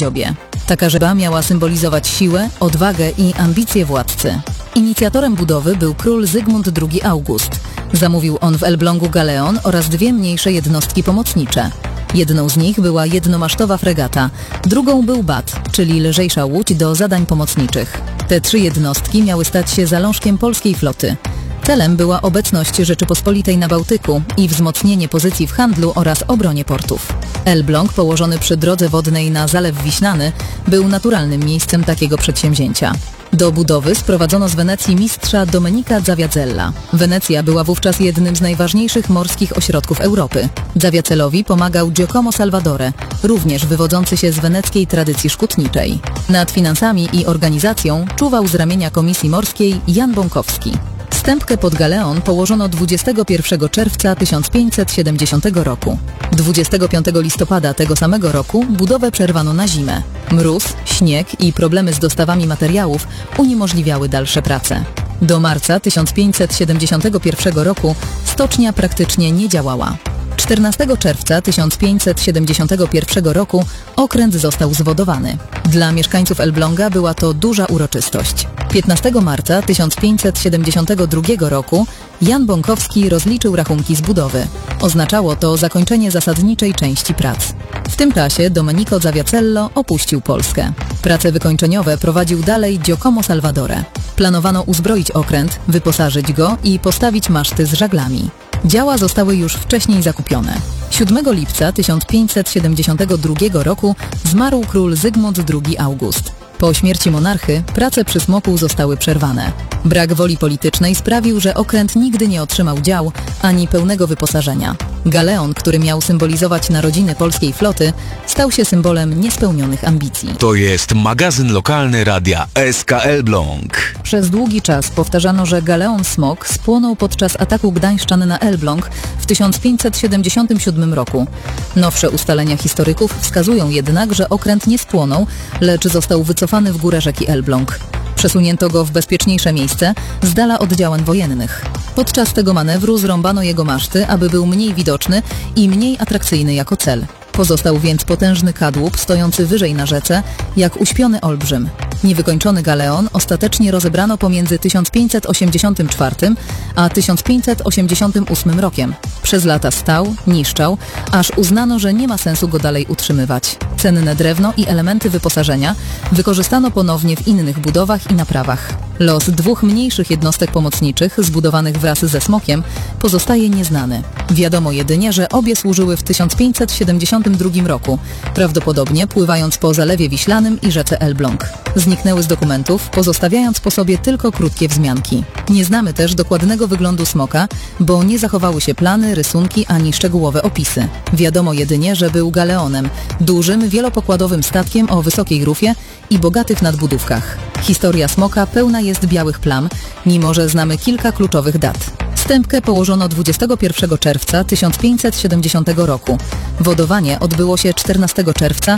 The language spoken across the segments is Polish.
dziobie. Taka rzeźba miała symbolizować siłę, odwagę i ambicje władcy. Inicjatorem budowy był król Zygmunt II August. Zamówił on w Elblągu galeon oraz 2 mniejsze jednostki pomocnicze. Jedną z nich była jednomasztowa fregata, drugą był bat, czyli lżejsza łódź do zadań pomocniczych. Te 3 jednostki miały stać się zalążkiem polskiej floty. Celem była obecność Rzeczypospolitej na Bałtyku i wzmocnienie pozycji w handlu oraz obronie portów. Elbląg, położony przy drodze wodnej na Zalew Wiślany, był naturalnym miejscem takiego przedsięwzięcia. Do budowy sprowadzono z Wenecji mistrza Domenica Zawiazella. Wenecja była wówczas jednym z najważniejszych morskich ośrodków Europy. Zawiazellowi pomagał Giacomo Salvadore, również wywodzący się z weneckiej tradycji szkutniczej. Nad finansami i organizacją czuwał z ramienia Komisji Morskiej Jan Bąkowski. Stępkę pod galeon położono 21 czerwca 1570 roku. 25 listopada tego samego roku budowę przerwano na zimę. Mróz, śnieg i problemy z dostawami materiałów uniemożliwiały dalsze prace. Do marca 1571 roku stocznia praktycznie nie działała. 14 czerwca 1571 roku okręt został zwodowany. Dla mieszkańców Elbląga była to duża uroczystość. 15 marca 1572 roku Jan Bąkowski rozliczył rachunki z budowy. Oznaczało to zakończenie zasadniczej części prac. W tym czasie Domenico Zawiazello opuścił Polskę. Prace wykończeniowe prowadził dalej Giacomo Salvadore. Planowano uzbroić okręt, wyposażyć go i postawić maszty z żaglami. Działa zostały już wcześniej zakupione. 7 lipca 1572 roku zmarł król Zygmunt II August. Po śmierci monarchy prace przy smoku zostały przerwane. Brak woli politycznej sprawił, że okręt nigdy nie otrzymał dział ani pełnego wyposażenia. Galeon, który miał symbolizować narodziny polskiej floty, stał się symbolem niespełnionych ambicji. To jest magazyn lokalny radia SK Elbląg. Przez długi czas powtarzano, że galeon Smok spłonął podczas ataku gdańszczan na Elbląg w 1577 roku. Nowsze ustalenia historyków wskazują jednak, że okręt nie spłonął, lecz został wycofany w górę rzeki Elbląg. Przesunięto go w bezpieczniejsze miejsce, z dala od działań wojennych. Podczas tego manewru zrąbano jego maszty, aby był mniej widoczny i mniej atrakcyjny jako cel. Pozostał więc potężny kadłub stojący wyżej na rzece, jak uśpiony olbrzym. Niewykończony galeon ostatecznie rozebrano pomiędzy 1584 a 1588 rokiem. Przez lata stał, niszczał, aż uznano, że nie ma sensu go dalej utrzymywać. Cenne drewno i elementy wyposażenia wykorzystano ponownie w innych budowach i naprawach. Los 2 mniejszych jednostek pomocniczych zbudowanych wraz ze Smokiem pozostaje nieznany. Wiadomo jedynie, że obie służyły w 1572 roku, prawdopodobnie pływając po Zalewie Wiślanym i rzece Elbląg. Zniknęły z dokumentów, pozostawiając po sobie tylko krótkie wzmianki. Nie znamy też dokładnego wyglądu Smoka, bo nie zachowały się plany, rysunki ani szczegółowe opisy. Wiadomo jedynie, że był galeonem, dużym, wielopokładowym statkiem o wysokiej rufie i bogatych nadbudówkach. Historia Smoka pełna jest białych plam, mimo że znamy kilka kluczowych dat. Stępkę położono 21 czerwca 1570 roku. Wodowanie odbyło się 14 czerwca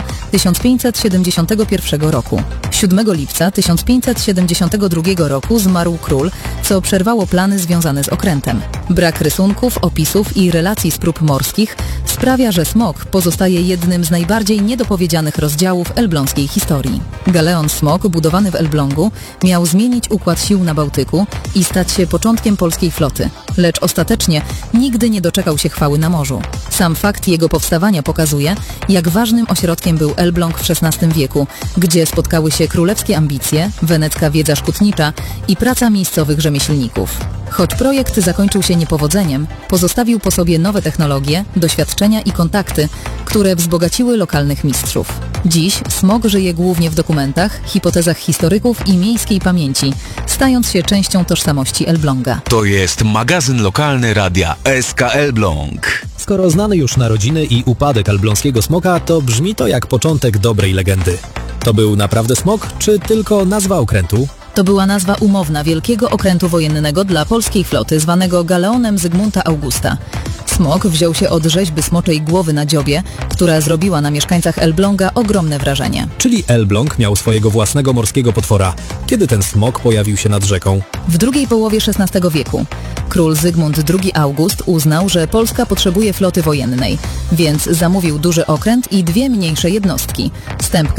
1571 roku. 7 lipca 1572 roku zmarł król, co przerwało plany związane z okrętem. Brak rysunków, opisów i relacji z prób morskich sprawia, że Smok pozostaje jednym z najbardziej niedopowiedzianych rozdziałów elbląskiej historii. Galeon Smok, budowany w Elblągu, miał zmienić układ sił na Bałtyku i stać się początkiem polskiej floty. Lecz ostatecznie nigdy nie doczekał się chwały na morzu. Sam fakt jego powstawania pokazuje, jak ważnym ośrodkiem był Elbląg w XVI wieku, gdzie spotkały się królewskie ambicje, wenecka wiedza szkutnicza i praca miejscowych rzemieślników. Choć projekt zakończył się niepowodzeniem, pozostawił po sobie nowe technologie, doświadczenia i kontakty, które wzbogaciły lokalnych mistrzów. Dziś Smok żyje głównie w dokumentach, hipotezach historyków i miejskiej pamięci, stając się częścią tożsamości Elbląga. To jest magazyn lokalny radia SK Elbląg. Skoro znany już narodziny i upadek elbląskiego smoka, to brzmi to jak początek dobrej legendy. To był naprawdę smok, czy tylko nazwa okrętu? To była nazwa umowna wielkiego okrętu wojennego dla polskiej floty zwanego galeonem Zygmunta Augusta. Smok wziął się od rzeźby smoczej głowy na dziobie, która zrobiła na mieszkańcach Elbląga ogromne wrażenie. Czyli Elbląg miał swojego własnego morskiego potwora. Kiedy ten smok pojawił się nad rzeką? W drugiej połowie XVI wieku. Król Zygmunt II August uznał, że Polska potrzebuje floty wojennej, więc zamówił duży okręt i 2 mniejsze jednostki. Stępkę